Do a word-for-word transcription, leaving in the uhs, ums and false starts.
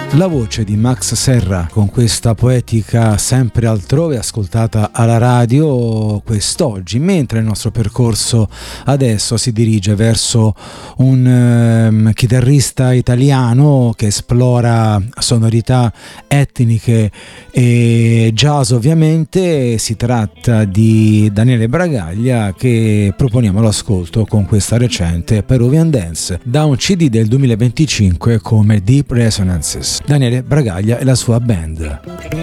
La voce di Max Serra con questa poetica sempre altrove ascoltata alla radio quest'oggi, mentre il nostro percorso adesso si dirige verso un um, chitarrista italiano che esplora sonorità etniche e jazz. Ovviamente si tratta di Daniele Bragaglia, che proponiamo all'ascolto con questa recente Peruvian Dance da un C D del duemilaventicinque come Deep Resonances. Daniele Bragaglia e la sua band.